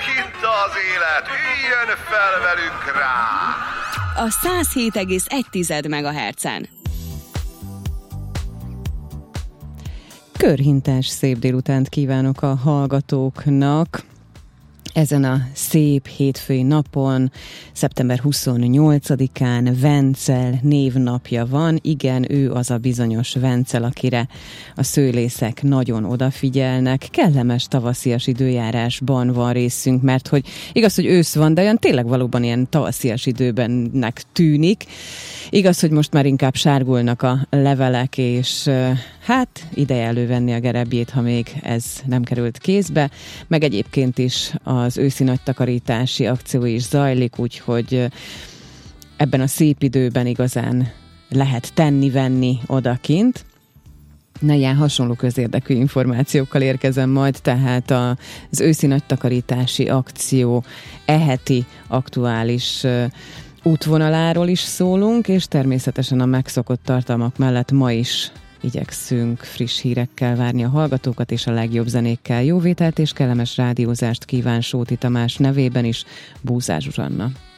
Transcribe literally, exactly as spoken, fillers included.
Megint az élet, üljön fel velünk rá! A száz hét egész egy megahertzen. Körhintás szép délutánt kívánok a hallgatóknak. Ezen a szép hétfői napon, szeptember huszonnyolcadikán Vencel névnapja van. Igen, ő az a bizonyos Vencel, akire a szőlészek nagyon odafigyelnek. Kellemes tavaszias időjárásban van részünk, mert hogy igaz, hogy ősz van, de olyan tényleg valóban ilyen tavaszias időbennek tűnik. Igaz, hogy most már inkább sárgulnak a levelek, és hát ideje elővenni a gerebjét, ha még ez nem került kézbe. Meg egyébként is az őszi nagy takarítási akció is zajlik, úgyhogy ebben a szép időben igazán lehet tenni-venni odakint. Na, ilyen hasonló közérdekű információkkal érkezem majd, tehát az őszi nagy takarítási akció eheti aktuális útvonaláról is szólunk, és természetesen a megszokott tartalmak mellett ma is igyekszünk friss hírekkel várni a hallgatókat, és a legjobb zenékkel. Jó vételt és kellemes rádiózást kíván Sóti Tamás nevében is Búzás Zsuzsanna.